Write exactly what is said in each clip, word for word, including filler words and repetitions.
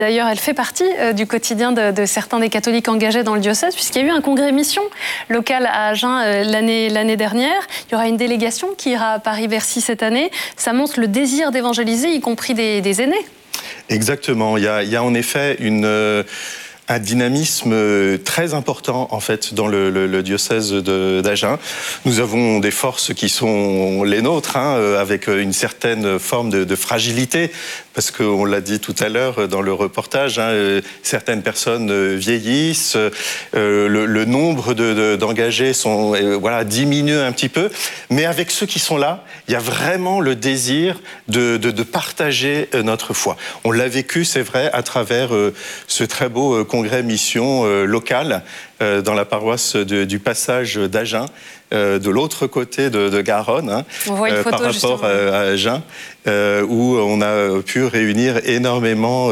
D'ailleurs, elle fait partie euh, du quotidien de, de certains des catholiques engagés dans le diocèse, puisqu'il y a eu un congrès mission local à Agen euh, l'année, l'année dernière. Il y aura une délégation qui ira à Paris-Bercy cette année. Ça montre le désir d'évangéliser, y compris des, des aînés. Exactement. Il y a, il y a en effet une... Euh... un dynamisme très important en fait dans le, le, le diocèse de, d'Agen. Nous avons des forces qui sont les nôtres, hein, avec une certaine forme de, de fragilité, parce qu'on l'a dit tout à l'heure dans le reportage, hein, certaines personnes vieillissent, euh, le, le nombre de, de, d'engagés sont, euh, voilà, diminue un petit peu, mais avec ceux qui sont là, il y a vraiment le désir de, de, de partager notre foi. On l'a vécu, c'est vrai, à travers euh, ce très beau euh, congrès mission euh, local euh, dans la paroisse de, du passage d'Agen, euh, de l'autre côté de, de Garonne, hein, on voit une photo, euh, par rapport à, à Agen, euh, où on a pu réunir énormément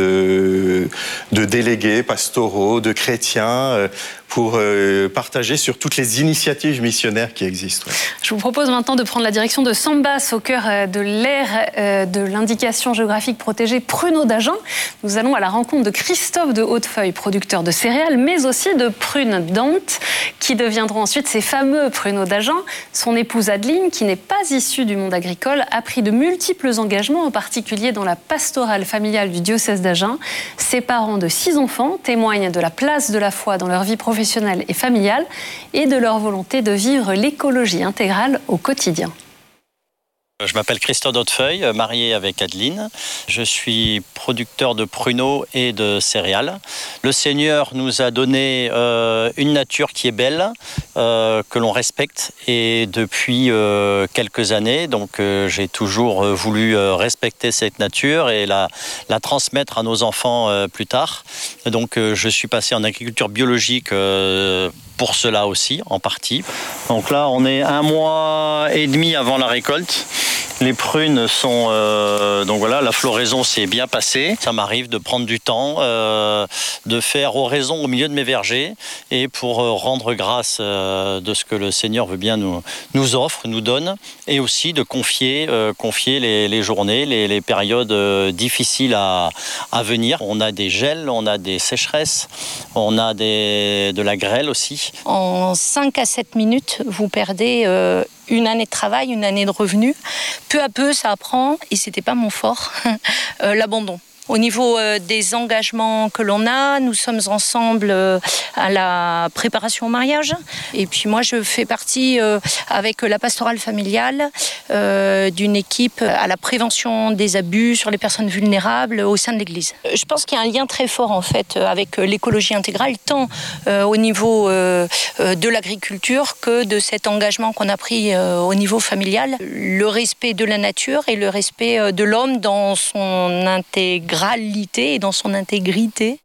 de, de délégués pastoraux, de chrétiens, euh, pour euh, partager sur toutes les initiatives missionnaires qui existent. Ouais. Je vous propose maintenant de prendre la direction de Sambas, au cœur de l'aire euh, de l'indication géographique protégée Pruneaux d'Agen. Nous allons à la rencontre de Christophe de Hautefeuille, producteur de céréales, mais aussi de prunes d'Ante, qui deviendront ensuite ces fameux pruneaux d'Agen. Son épouse Adeline, qui n'est pas issue du monde agricole, a pris de multiples engagements, en particulier dans la pastorale familiale du diocèse d'Agen. Ses parents de six enfants témoignent de la place de la foi dans leur vie professionnelle et familiale et de leur volonté de vivre l'écologie intégrale au quotidien. Je m'appelle Christophe d'Hautefeuille, marié avec Adeline. Je suis producteur de pruneaux et de céréales. Le Seigneur nous a donné euh, une nature qui est belle, euh, que l'on respecte, et depuis euh, quelques années, donc euh, j'ai toujours voulu euh, respecter cette nature et la, la transmettre à nos enfants euh, plus tard. Donc euh, je suis passé en agriculture biologique euh, pour cela aussi, en partie. Donc là, on est un mois et demi avant la récolte. Les prunes sont... Euh, donc voilà, la floraison s'est bien passée. Ça m'arrive de prendre du temps, euh, de faire oraison au milieu de mes vergers, et pour euh, rendre grâce euh, de ce que le Seigneur veut bien nous, nous offre, nous donne, et aussi de confier, euh, confier les, les journées, les, les périodes euh, difficiles à, à venir. On a des gels, on a des sécheresses, on a des, de la grêle aussi. En cinq à sept minutes, vous perdez euh, une année de travail, une année de revenus. Peu à peu, ça apprend, et c'était pas mon fort, euh, l'abandon. Au niveau euh, des engagements que l'on a, nous sommes ensemble euh, à la préparation au mariage. Et puis moi, je fais partie euh, avec la pastorale familiale euh, d'une équipe à la prévention des abus sur les personnes vulnérables au sein de l'Église. Je pense qu'il y a un lien très fort en fait avec l'écologie intégrale, tant euh, au niveau euh, de l'agriculture que de cet engagement qu'on a pris euh, au niveau familial. Le respect de la nature et le respect de l'homme dans son intégralité et dans son intégrité.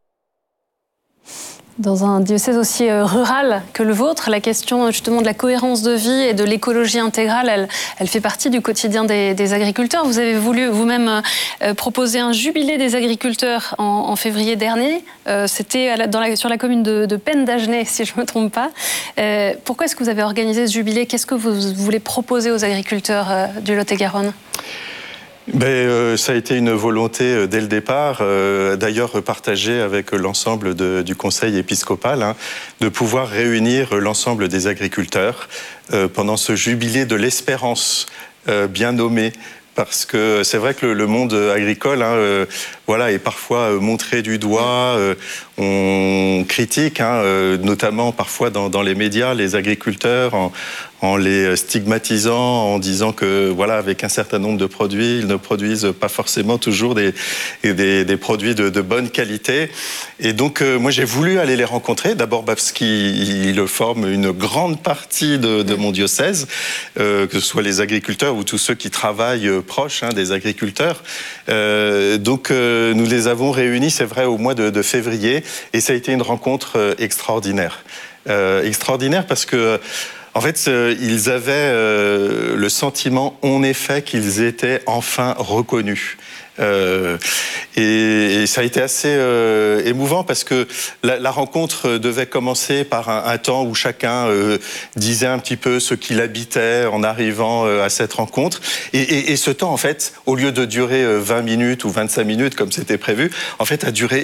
Dans un diocèse aussi rural que le vôtre, la question justement de la cohérence de vie et de l'écologie intégrale, elle, elle fait partie du quotidien des, des agriculteurs. Vous avez voulu vous-même euh, proposer un jubilé des agriculteurs en, en février dernier. Euh, C'était dans la, sur la commune de, de Pennes d'Agenais, si je ne me trompe pas. Euh, pourquoi est-ce que vous avez organisé ce jubilé? Qu'est-ce que vous voulez proposer aux agriculteurs euh, du Lot-et-Garonne? Ben, euh, ça a été une volonté euh, dès le départ, euh, d'ailleurs partagée avec l'ensemble de, du conseil épiscopal, hein, de pouvoir réunir l'ensemble des agriculteurs euh, pendant ce jubilé de l'espérance euh, bien nommé. Parce que c'est vrai que le, le monde agricole, hein, euh, voilà, est parfois montré du doigt. Euh, on critique, hein, euh, notamment parfois dans, dans les médias, les agriculteurs en, en les stigmatisant, en disant que, voilà, avec un certain nombre de produits, ils ne produisent pas forcément toujours des, des, des produits de, de bonne qualité. Et donc, euh, moi, j'ai voulu aller les rencontrer. D'abord parce qu'ils forment une grande partie de, de mon diocèse, euh, que ce soit les agriculteurs ou tous ceux qui travaillent proches, hein, des agriculteurs. Euh, donc, euh, nous les avons réunis, c'est vrai, au mois de, de février, et ça a été une rencontre euh, extraordinaire. Euh, extraordinaire parce que, en fait, euh, ils avaient euh, le sentiment, en effet, qu'ils étaient enfin reconnus. Euh, et, et ça a été assez euh, émouvant parce que la, la rencontre devait commencer par un, un temps où chacun euh, disait un petit peu ce qu'il habitait en arrivant euh, à cette rencontre. Et, et, et ce temps, en fait, au lieu de durer vingt minutes ou vingt-cinq minutes comme c'était prévu, en fait, a duré